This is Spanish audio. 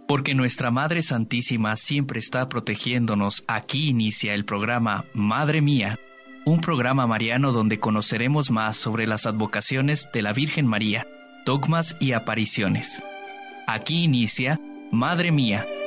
Porque nuestra Madre Santísima siempre está protegiéndonos, aquí inicia el programa Madre Mía, un programa mariano donde conoceremos más sobre las advocaciones de la Virgen María, dogmas y apariciones. Aquí inicia Madre Mía,